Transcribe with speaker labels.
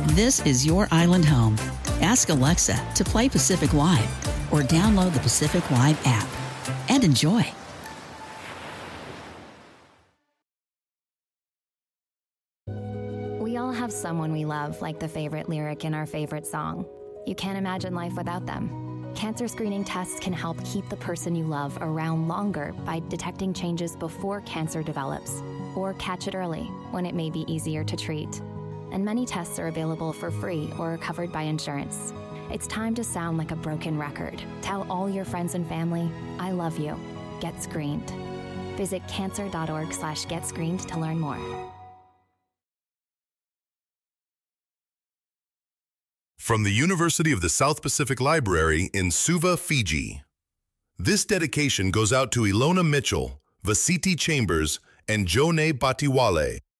Speaker 1: This is your island home. Ask Alexa to play Pacific Live or download the Pacific Live app and enjoy.
Speaker 2: We all have someone we love, like the favorite lyric in our favorite song. You can't imagine life without them. Cancer screening tests can help keep the person you love around longer by detecting changes before cancer develops, or catch it early when it may be easier to treat. And many tests are available for free or are covered by insurance. It's time to sound like a broken record. Tell all your friends and family, I love you. Get screened. Visit cancer.org/getscreened to learn more.
Speaker 3: From the University of the South Pacific Library in Suva, Fiji. This dedication goes out to Ilona Mitchell, Vasiti Chambers, and Jone Batiwale,